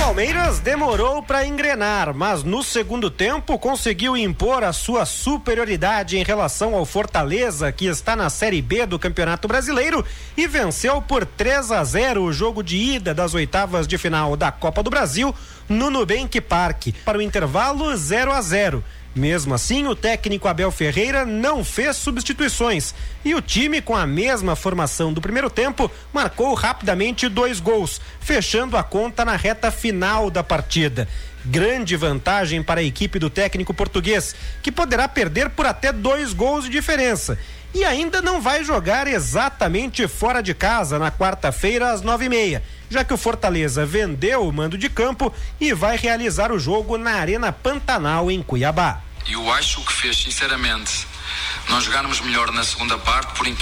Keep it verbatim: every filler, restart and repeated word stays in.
Palmeiras demorou para engrenar, mas no segundo tempo conseguiu impor a sua superioridade em relação ao Fortaleza, que está na Série B do Campeonato Brasileiro, e venceu por três a zero o jogo de ida das oitavas de final da Copa do Brasil no Nubank Park. Para o intervalo, zero a zero. Mesmo assim, o técnico Abel Ferreira não fez substituições e o time, com a mesma formação do primeiro tempo, marcou rapidamente dois gols, fechando a conta na reta final da partida. Grande vantagem para a equipe do técnico português, que poderá perder por até dois gols de diferença. E ainda não vai jogar exatamente fora de casa na quarta-feira às nove e meia, já que o Fortaleza vendeu o mando de campo e vai realizar o jogo na Arena Pantanal, em Cuiabá. Eu acho que fez, sinceramente, nós jogarmos melhor na segunda parte, por